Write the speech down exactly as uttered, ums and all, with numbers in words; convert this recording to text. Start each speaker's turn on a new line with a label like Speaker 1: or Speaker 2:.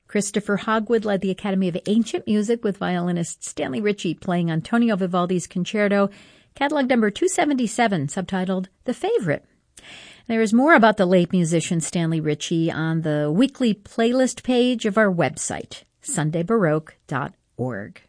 Speaker 1: Christopher Hogwood led the Academy of Ancient Music with violinist Stanley Ritchie playing Antonio Vivaldi's Concerto, catalog number two seventy-seven, subtitled The Favorite. There is more about the late musician Stanley Ritchie on the weekly playlist page of our website, sunday baroque dot org.